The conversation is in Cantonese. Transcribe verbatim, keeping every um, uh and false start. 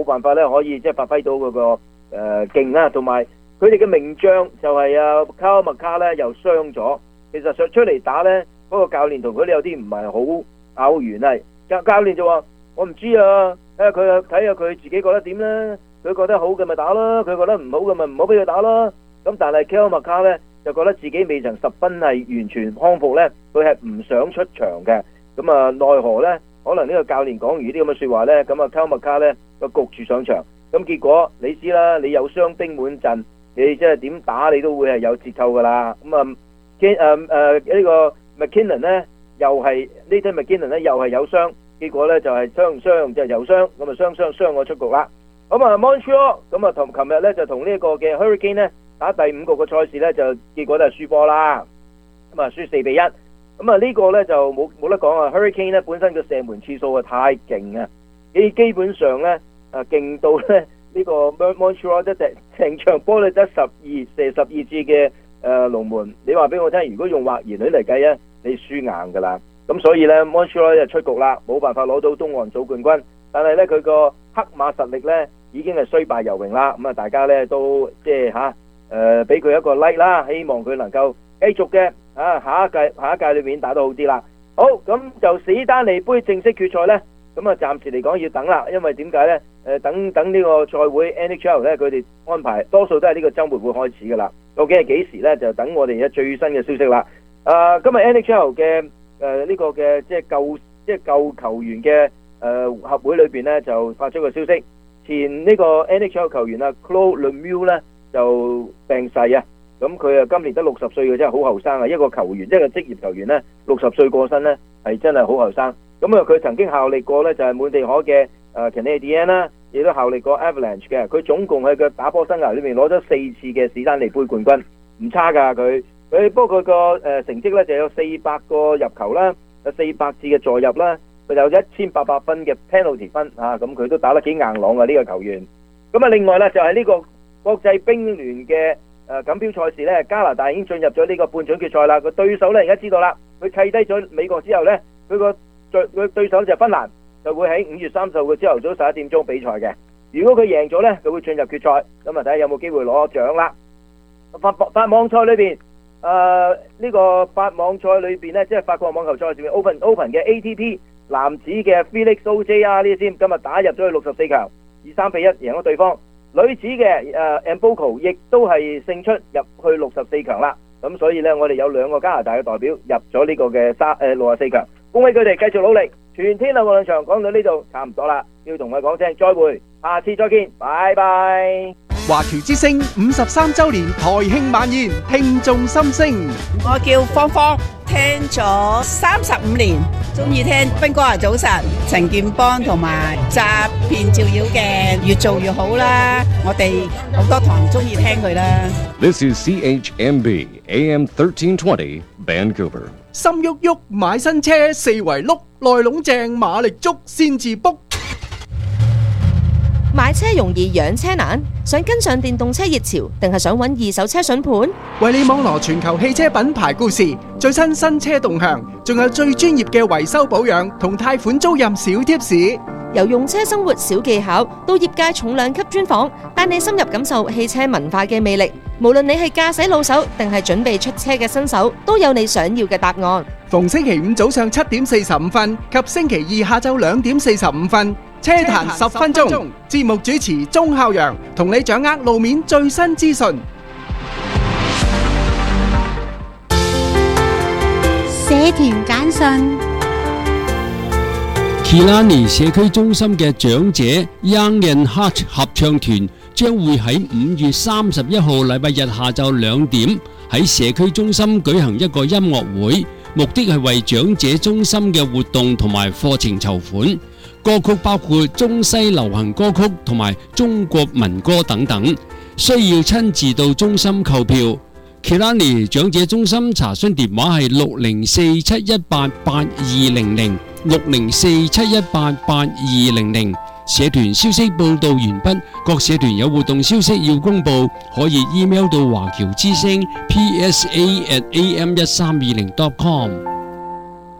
辦法咧可以即係發揮到嗰、那個誒勁啦，同埋佢哋嘅名將就係啊卡爾麥卡咧又傷咗，其實上出嚟打咧嗰、那個教練同佢哋有啲唔係好拗完啊，教教練就話我唔知啊，睇下佢睇下佢自己覺得點啦，佢覺得好嘅咪打啦，佢覺得唔好嘅咪唔好俾佢打啦。咁但係卡爾麥卡咧就覺得自己未曾十分係完全康復咧，佢係唔想出場嘅。咁啊奈何咧，可能呢個教練講完啲咁嘅説話咧，咁啊卡爾麥卡咧就焗住上場。咁結果你知啦，你有傷兵滿陣，你即係點打你都會係有折扣噶啦。咁啊，誒誒呢個 McKinnon 咧又係呢啲 McKinnon 咧又係有傷，結果咧就係雙雙即係有傷，咁啊雙雙傷我出局啦。咁啊 Montreal 咁啊同琴日咧就同呢一個嘅 Hurricane 咧打第五局嘅賽事咧，就結果就係輸波啦。咁啊輸四比一。咁啊呢個咧就冇冇得講啊 Hurricane 咧本身嘅射門次數啊太勁啊，基基本上咧啊勁到咧呢個 Montreal 即係成場波咧得十二射十二次嘅誒龍門。你話俾我聽，如果用或然率嚟計咧，你輸硬噶啦。咁所以咧 Montreal 就出局啦，冇辦法攞到東岸組冠軍。但係咧佢個黑馬實力咧已經係雖敗猶榮啦。咁啊大家咧都即係嚇誒俾佢一個 like 啦，希望佢能夠繼續嘅啊下一屆下一屆裏面打得好啲啦。好，咁就史丹尼杯正式決賽咧，咁啊暫時嚟講要等啦，因為點解咧？誒等等呢個賽會 N H L 咧佢哋安排多數都係呢個週末會開始噶啦。究竟係幾時咧？就等我哋嘅最新嘅消息啦。啊，今日 N H L 嘅誒呢個嘅即係舊即係舊球員嘅誒合會裏邊咧就發出個消息，前呢個 N H L 球員啊 Claude Lemieux 咧就病逝啊。咁佢啊今年得六十歲嘅，真係好後生啊！一個球員，即係個職業球員咧，六十歲過身咧係真係好後生。咁啊，佢曾經效力過咧就係滿地可嘅誒 Canadiens 啦，亦都效力過 Avalanche 嘅。佢總共喺佢打波生涯裏面攞咗四次嘅史丹利杯冠軍，唔差㗎佢。佢不過佢個誒成績咧就有四百個入球啦，有四百次嘅助入啦，佢有一千八百分嘅 penalty 分啊！咁佢都打得幾硬朗啊呢個球員。咁啊，另外咧就係呢個國際冰聯嘅誒錦標賽事咧，加拿大已經進入咗呢個半準決賽啦。個對手咧而家知道啦，佢契低咗美國之後咧，佢個對佢對手就係芬蘭，就會喺五月三十號嘅朝頭早十一點鐘比賽嘅。如果佢贏咗咧，佢會進入決賽。咁啊睇下有冇機會攞獎啦。法法網賽裏邊，誒呢個法網賽裏邊咧，即係法國網球賽上面 Open Open 嘅 A T P 男子嘅 Felix Auger 呢啲先，今日打入咗去六十四強，以三比一贏咗對方。女子嘅誒 Mboko 亦都係勝出入去六十四強啦。咁所以咧，我哋有兩個加拿大嘅代表入咗呢個嘅三誒六十四強，恭喜佢哋繼續努力。全天候運動場講到呢度差唔多啦，要同佢講聲再會，下次再見，拜拜。 華僑之聲五十三週年台慶晚宴，聽眾心聲。 我叫芳芳，聽咗三十五年，中意聽斌哥啊早晨，陳健邦同埋詐騙照妖嘅，越做越好啦。我哋好多堂中意聽佢啦。 This is C H M B A M thirteen twenty Vancouver。 心喐喐買新車，四圍碌，內籠正馬力足先至 book。 買車容易養車難，想跟上電動車熱潮，定係想揾二手車筍盤？ 為你網羅全球汽車品牌故事，最新新車動向，仲有最專業嘅維修保養同貸款租賃小貼士。 由用車生活小技巧到業界重量級專訪，帶你深入感受汽車文化嘅魅力。無論你係駕駛老手定係準備出車嘅新手，都有你想要嘅答案。 逢星期五早上七點四十五分及星期二下晝兩點四十五分，車壇十分鐘，節目主持鐘孝陽同你掌握路面最新資訊。 社團簡訊。 Killarney 社區中心嘅長者 Young and Heart 合唱團將會喺五月三十一號禮拜日下晝兩點喺社區中心舉行一個音樂會，目的係為長者中心嘅活動同埋課程籌款。歌曲包括中西流行歌曲同埋中國民歌等等，需要親自到中心購票。Killarney 長者中心查詢電話係六零四七一八八二零零。六零四七一八八二零零。社團消息報道完畢，各社團有活動消息要公佈，可以 email 到華僑之聲 P S A at A M 一三二零 dot com。